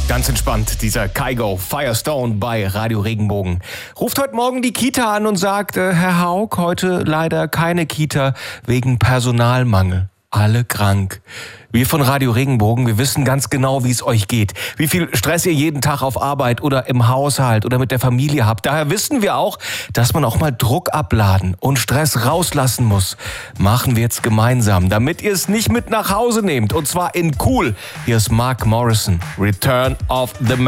Ganz entspannt, dieser Kygo Firestone bei Radio Regenbogen. Ruft heute Morgen die Kita an und sagt, Herr Haug, heute leider keine Kita wegen Personalmangel. Alle krank. Wir von Radio Regenbogen, wir wissen ganz genau, wie es euch geht. Wie viel Stress ihr jeden Tag auf Arbeit oder im Haushalt oder mit der Familie habt. Daher wissen wir auch, dass man auch mal Druck abladen und Stress rauslassen muss. Machen wir jetzt gemeinsam, damit ihr es nicht mit nach Hause nehmt. Und zwar in cool. Hier ist Mark Morrison, Return of the Mac.